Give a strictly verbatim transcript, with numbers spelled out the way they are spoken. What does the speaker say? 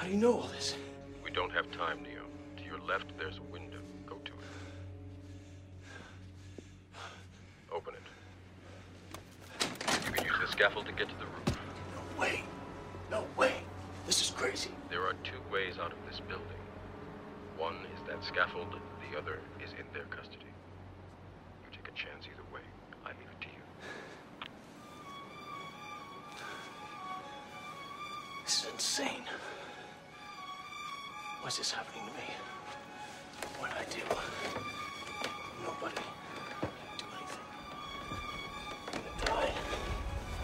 do you know all this? We don't have time, Neo. To your left, there's a window. Go to it. Open it. You can use the scaffold to get to the roof. No way. No way. This is crazy. There are two ways out of this building. One is that scaffold, the other is in their custody. You take a chance either way. I leave it to you. This is insane. Why is this happening to me? What did I do? Nobody.